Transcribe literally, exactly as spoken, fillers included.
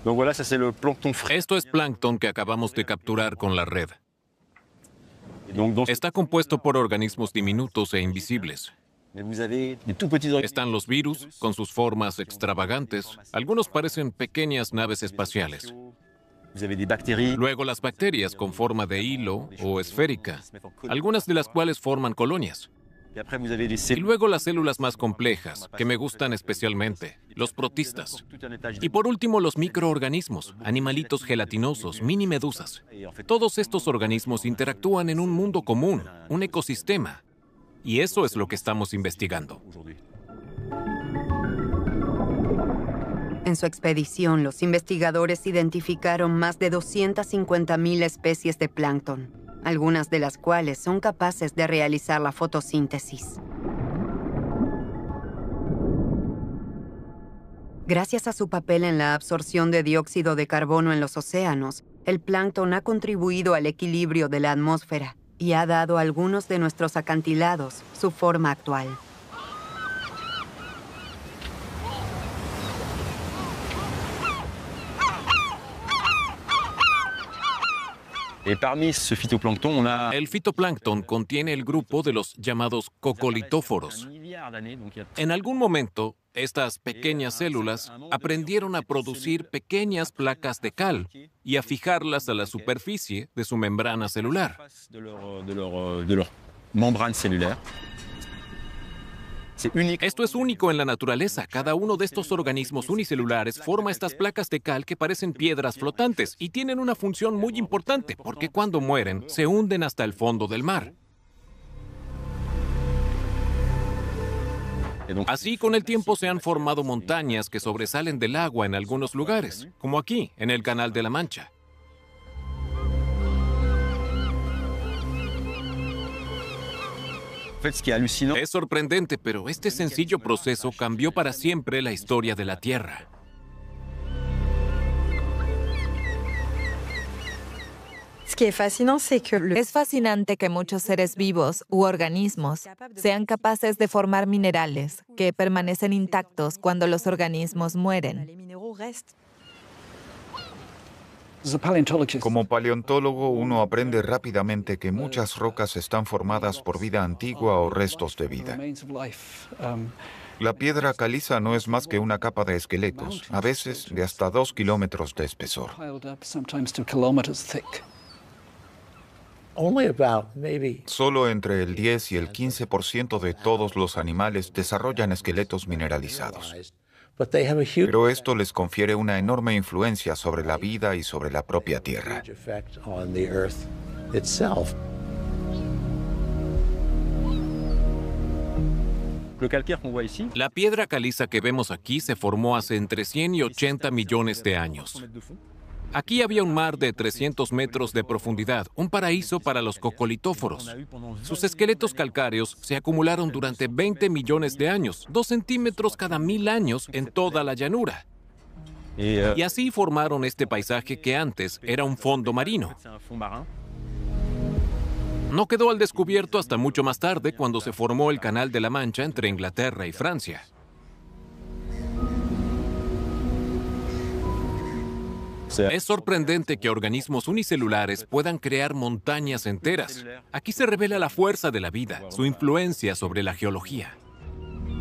Esto es plancton que acabamos de capturar con la red. Está compuesto por organismos diminutos e invisibles. Están los virus, con sus formas extravagantes. Algunos parecen pequeñas naves espaciales. Luego las bacterias con forma de hilo o esférica, algunas de las cuales forman colonias. Y luego las células más complejas, que me gustan especialmente, los protistas. Y por último los microorganismos, animalitos gelatinosos, mini medusas. Todos estos organismos interactúan en un mundo común, un ecosistema. Y eso es lo que estamos investigando. En su expedición, los investigadores identificaron más de doscientas cincuenta mil especies de plancton, algunas de las cuales son capaces de realizar la fotosíntesis. Gracias a su papel en la absorción de dióxido de carbono en los océanos, el plancton ha contribuido al equilibrio de la atmósfera y ha dado a algunos de nuestros acantilados su forma actual. El fitoplancton contiene el grupo de los llamados cocolitóforos. En algún momento, estas pequeñas células aprendieron a producir pequeñas placas de cal y a fijarlas a la superficie de su membrana celular. Esto es único en la naturaleza. Cada uno de estos organismos unicelulares forma estas placas de cal que parecen piedras flotantes y tienen una función muy importante porque cuando mueren se hunden hasta el fondo del mar. Así, con el tiempo se han formado montañas que sobresalen del agua en algunos lugares, como aquí, en el Canal de la Mancha. Es sorprendente, pero este sencillo proceso cambió para siempre la historia de la Tierra. Es fascinante que muchos seres vivos u organismos sean capaces de formar minerales que permanecen intactos cuando los organismos mueren. Como paleontólogo, uno aprende rápidamente que muchas rocas están formadas por vida antigua o restos de vida. La piedra caliza no es más que una capa de esqueletos, a veces de hasta dos kilómetros de espesor. Solo entre el diez y el quince por ciento de todos los animales desarrollan esqueletos mineralizados. Pero esto les confiere una enorme influencia sobre la vida y sobre la propia Tierra. La piedra caliza que vemos aquí se formó hace entre cien y ochenta millones de años. Aquí había un mar de trescientos metros de profundidad, un paraíso para los cocolitóforos. Sus esqueletos calcáreos se acumularon durante veinte millones de años, dos centímetros cada mil años en toda la llanura. Y así formaron este paisaje que antes era un fondo marino. No quedó al descubierto hasta mucho más tarde, cuando se formó el Canal de la Mancha entre Inglaterra y Francia. Es sorprendente que organismos unicelulares puedan crear montañas enteras. Aquí se revela la fuerza de la vida, su influencia sobre la geología.